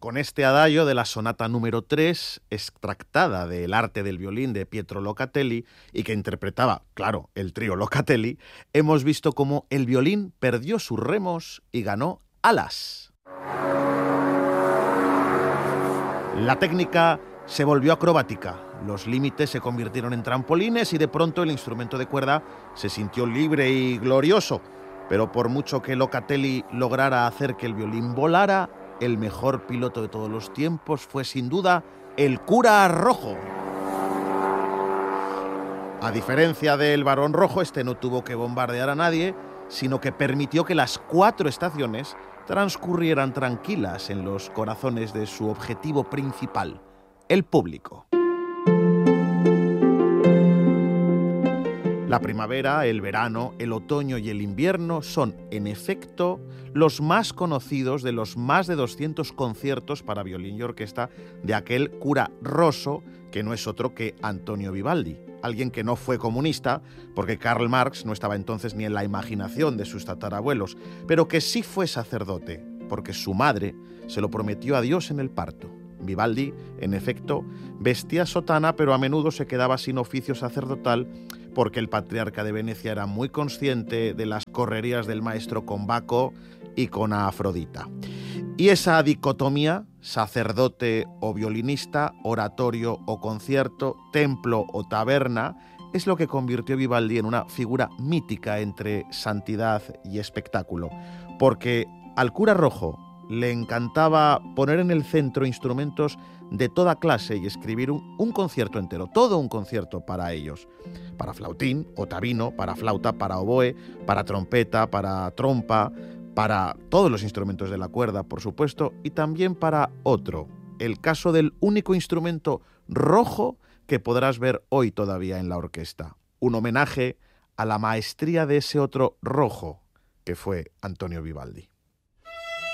Con este adagio de la sonata número 3, extractada del Arte del violín de Pietro Locatelli y que interpretaba, claro, el trío Locatelli, hemos visto cómo el violín perdió sus remos y ganó alas. La técnica se volvió acrobática, los límites se convirtieron en trampolines y de pronto el instrumento de cuerda se sintió libre y glorioso. Pero por mucho que Locatelli lograra hacer que el violín volara, el mejor piloto de todos los tiempos fue sin duda el cura rojo. A diferencia del Barón Rojo, este no tuvo que bombardear a nadie, sino que permitió que las 4 estaciones transcurrieran tranquilas en los corazones de su objetivo principal, el público. La primavera, el verano, el otoño y el invierno son, en efecto, los más conocidos de los más de 200 conciertos para violín y orquesta de aquel cura rosso, que no es otro que Antonio Vivaldi, alguien que no fue comunista, porque Karl Marx no estaba entonces ni en la imaginación de sus tatarabuelos, pero que sí fue sacerdote, porque su madre se lo prometió a Dios en el parto. Vivaldi, en efecto, vestía sotana, pero a menudo se quedaba sin oficio sacerdotal porque el patriarca de Venecia era muy consciente de las correrías del maestro con Baco y con Afrodita. Y esa dicotomía, sacerdote o violinista, oratorio o concierto, templo o taberna, es lo que convirtió a Vivaldi en una figura mítica entre santidad y espectáculo, porque al cura rojo le encantaba poner en el centro instrumentos de toda clase y escribir un concierto entero, todo un concierto para ellos, para flautín, ottavino, para flauta, para oboe, para trompeta, para trompa, para todos los instrumentos de la cuerda, por supuesto, y también para otro, el caso del único instrumento rojo que podrás ver hoy todavía en la orquesta, un homenaje a la maestría de ese otro rojo que fue Antonio Vivaldi.